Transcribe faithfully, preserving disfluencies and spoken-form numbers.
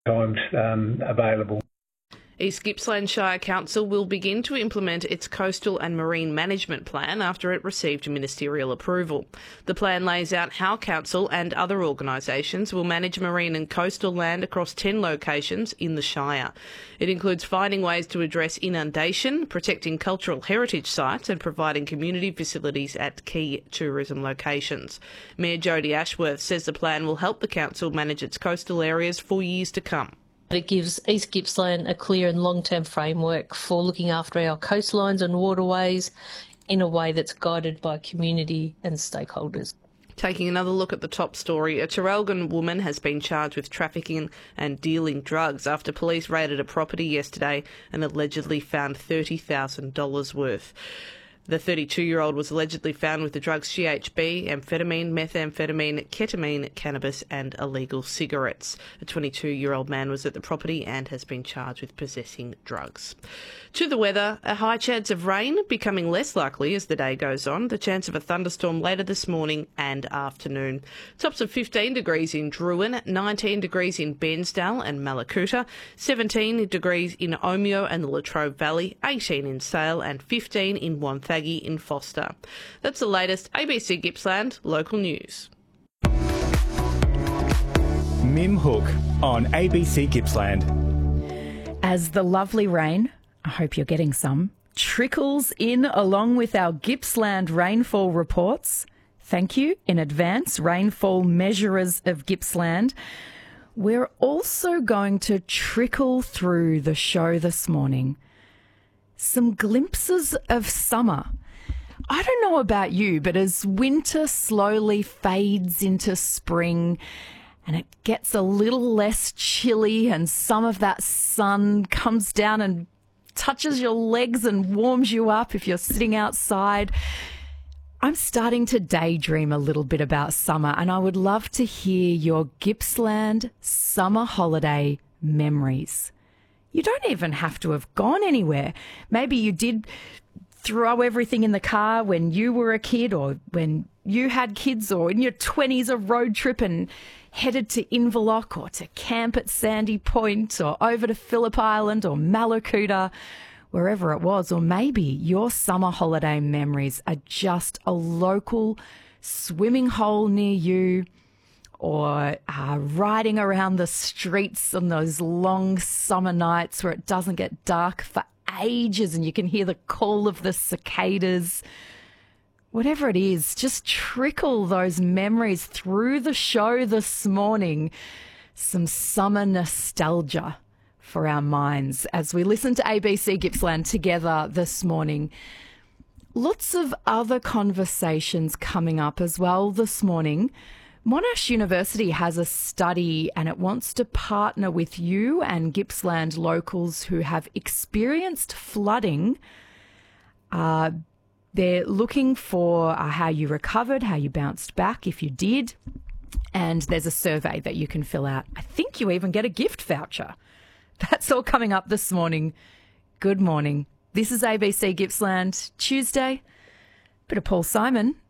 times um, available. East Gippsland Shire Council will begin to implement its coastal and marine management plan after it received ministerial approval. The plan lays out how council and other organisations will manage marine and coastal land across ten locations in the Shire. It includes finding ways to address inundation, protecting cultural heritage sites and providing community facilities at key tourism locations. Mayor Jodie Ashworth says the plan will help the council manage its coastal areas for years to come. It gives East Gippsland a clear and long-term framework for looking after our coastlines and waterways in a way that's guided by community and stakeholders. Taking another look at the top story, a Traralgon woman has been charged with trafficking and dealing drugs after police raided a property yesterday and allegedly found thirty thousand dollars worth. The thirty-two-year-old was allegedly found with the drugs G H B, amphetamine, methamphetamine, ketamine, cannabis and illegal cigarettes. A twenty-two-year-old man was at the property and has been charged with possessing drugs. To the weather, a high chance of rain becoming less likely as the day goes on. The chance of a thunderstorm later this morning and afternoon. Tops of fifteen degrees in Druin, nineteen degrees in Bairnsdale and Malakuta, seventeen degrees in Omeo and the Latrobe Valley, eighteen in Sale and fifteen in Wonthaggi in Foster. That's the latest A B C Gippsland local news. Mim Hook on A B C Gippsland. As the lovely rain, I hope you're getting some, trickles in along with our Gippsland rainfall reports. Thank you in advance, rainfall measurers of Gippsland. We're also going to trickle through the show this morning some glimpses of summer. I don't know about you, but as winter slowly fades into spring and it gets a little less chilly and some of that sun comes down and touches your legs and warms you up if you're sitting outside, I'm starting to daydream a little bit about summer, and I would love to hear your Gippsland summer holiday memories. You don't even have to have gone anywhere. Maybe you did throw everything in the car when you were a kid, or when you had kids, or in your twenties a road trip and headed to Inverloch or to camp at Sandy Point or over to Phillip Island or Malakuta, wherever it was. Or maybe your summer holiday memories are just a local swimming hole near you, or uh, riding around the streets on those long summer nights where it doesn't get dark for ages and you can hear the call of the cicadas. Whatever it is, just trickle those memories through the show this morning. Some summer nostalgia for our minds as we listen to A B C Gippsland together this morning. Lots of other conversations coming up as well this morning. Monash University has a study and it wants to partner with you and Gippsland locals who have experienced flooding. Uh, they're looking for uh, how you recovered, how you bounced back if you did. And there's a survey that you can fill out. I think you even get a gift voucher. That's all coming up this morning. Good morning. This is A B C Gippsland Tuesday. Bit of Paul Simon